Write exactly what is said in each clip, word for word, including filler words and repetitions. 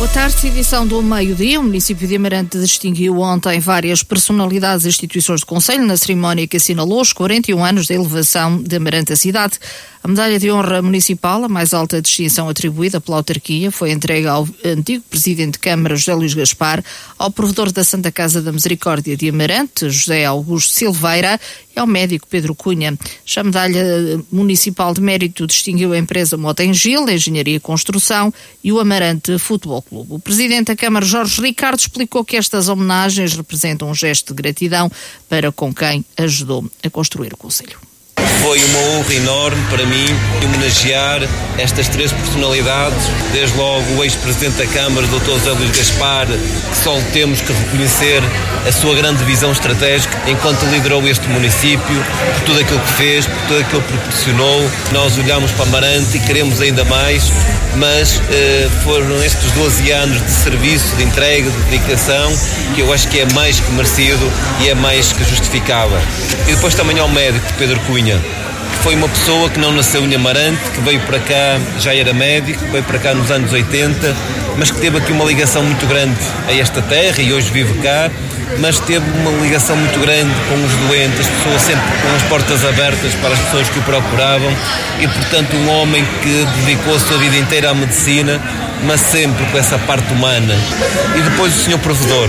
Boa tarde, edição do meio-dia. O município de Amarante distinguiu ontem várias personalidades e instituições do Conselho na cerimónia que assinalou os quarenta e um anos da elevação de Amarante à cidade. A medalha de honra municipal, a mais alta distinção atribuída pela autarquia, foi entregue ao antigo presidente de Câmara, José Luís Gaspar, ao provedor da Santa Casa da Misericórdia de Amarante, José Augusto Silveira, e ao médico Pedro Cunha. Já a medalha municipal de mérito distinguiu a empresa Motengil, a Engenharia e Construção e o Amarante Futebol Clube. O presidente da Câmara, Jorge Ricardo, explicou que estas homenagens representam um gesto de gratidão para com quem ajudou a construir o Conselho. Foi uma honra enorme para mim homenagear estas três personalidades, desde logo o ex-presidente da Câmara, doutor José Luís Gaspar, que só temos que reconhecer a sua grande visão estratégica enquanto liderou este município, por tudo aquilo que fez, por tudo aquilo que proporcionou. Nós olhamos para Amarante e queremos ainda mais, mas eh, foram estes doze anos de serviço, de entrega, de dedicação, que eu acho que é mais que merecido e é mais que justificável. E depois também ao médico Pedro Cunha, que foi uma pessoa que não nasceu em Amarante, que veio para cá, já era médico, veio para cá nos anos oitenta, mas que teve aqui uma ligação muito grande a esta terra e hoje vive cá, mas teve uma ligação muito grande com os doentes, as pessoas sempre com as portas abertas para as pessoas que o procuravam e, portanto, um homem que dedicou a sua vida inteira à medicina, mas sempre com essa parte humana. E depois o senhor provedor,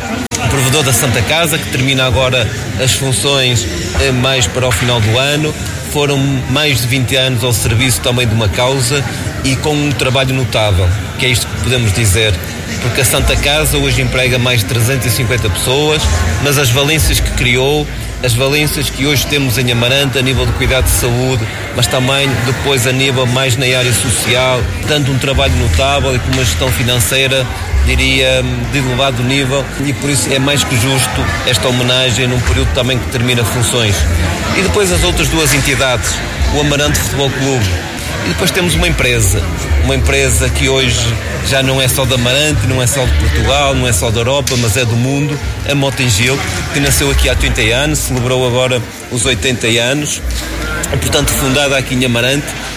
o provedor da Santa Casa, que termina agora as funções eh, mais para o final do ano. Foram mais de vinte anos ao serviço também de uma causa e com um trabalho notável, que é isto que podemos dizer, porque a Santa Casa hoje emprega mais de trezentas e cinquenta pessoas, mas as valências que criou, as valências que hoje temos em Amarante a nível de cuidado de saúde, mas também depois a nível mais na área social, tanto um trabalho notável e com uma gestão financeira, diria, de elevado nível, e por isso é mais que justo esta homenagem num período também que termina funções. E depois as outras duas entidades, o Amarante Futebol Clube, e depois temos uma empresa, uma empresa que hoje já não é só de Amarante, não é só de Portugal, não é só da Europa, mas é do mundo, a Motengil, que nasceu aqui há trinta anos, celebrou agora os oitenta anos, portanto fundada aqui em Amarante,